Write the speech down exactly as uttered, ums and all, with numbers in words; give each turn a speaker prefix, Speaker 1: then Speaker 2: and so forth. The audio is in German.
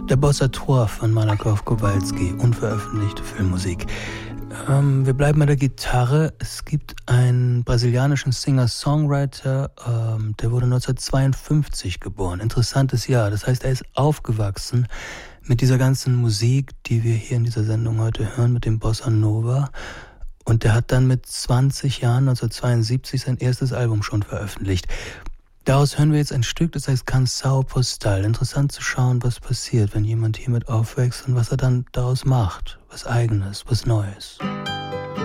Speaker 1: Der Bossa Trois von Malakoff Kowalski, unveröffentlichte Filmmusik. Ähm, wir bleiben bei der Gitarre. Es gibt einen brasilianischen Singer-Songwriter, ähm, der wurde neunzehnhundertzweiundfünfzig geboren. Interessantes Jahr. Das heißt, er ist aufgewachsen mit dieser ganzen Musik, die wir hier in dieser Sendung heute hören, mit dem Bossa Nova. Und der hat dann mit zwanzig Jahren, neunzehnhundertzweiundsiebzig, sein erstes Album schon veröffentlicht. Daraus hören wir jetzt ein Stück, das heißt Canção Postal. Interessant zu schauen, was passiert, wenn jemand hiermit aufwächst und was er dann daraus macht. Was Eigenes, was Neues.